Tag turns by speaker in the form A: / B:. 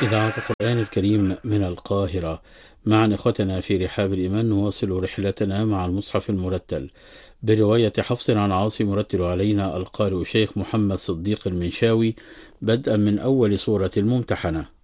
A: إذاعة القرآن الكريم من القاهرة. مع إخوتنا في رحاب الإيمان نواصل رحلتنا مع المصحف المرتل برواية حفص عن عاصم، يرتل علينا القارئ شيخ محمد صديق المنشاوي بدءا من أول سورة الممتحنة.